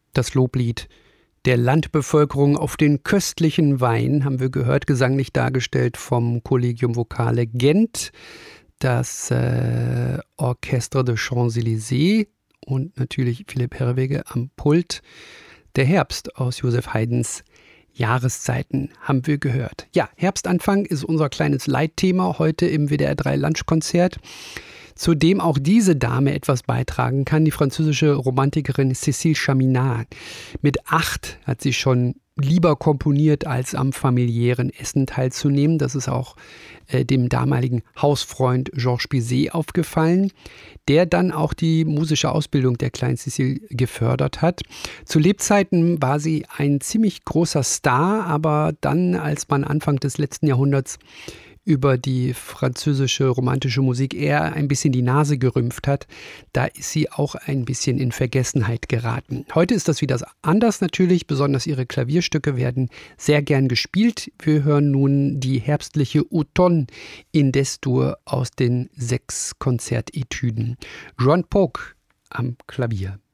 Das Loblied der Landbevölkerung auf den köstlichen Wein haben wir gehört, gesanglich dargestellt vom Collegium Vocale Gent, das Orchestre de Champs-Élysées und natürlich Philipp Herreweghe am Pult. Der Herbst aus Joseph Haydns Jahreszeiten haben wir gehört. Ja, Herbstanfang ist unser kleines Leitthema heute im WDR 3 Lunchkonzert, zu dem auch diese Dame etwas beitragen kann, die französische Romantikerin Cécile Chaminade. Mit 8 hat sie schon lieber komponiert, als am familiären Essen teilzunehmen. Das ist auch dem damaligen Hausfreund Georges Bizet aufgefallen, der dann auch die musische Ausbildung der kleinen Cécile gefördert hat. Zu Lebzeiten war sie ein ziemlich großer Star, aber dann, als man Anfang des letzten Jahrhunderts über die französische romantische Musik eher ein bisschen die Nase gerümpft hat, da ist sie auch ein bisschen in Vergessenheit geraten. Heute ist das wieder anders natürlich, besonders ihre Klavierstücke werden sehr gern gespielt. Wir hören nun die herbstliche Automne in Des-Dur aus den 6 Konzertetüden. Joan Poc am Klavier.